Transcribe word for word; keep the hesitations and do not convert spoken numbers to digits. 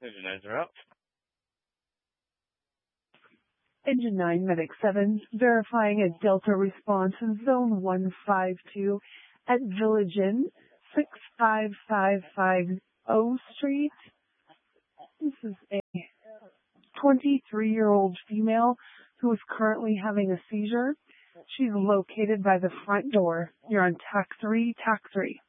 Engine nines are out. Engine nine, Medic seven, verifying a Delta response in Zone one five two at Village Inn, six five five five O Street. This is a twenty-three-year-old female who is currently having a seizure. She's located by the front door. You're on T A C three, T A C three.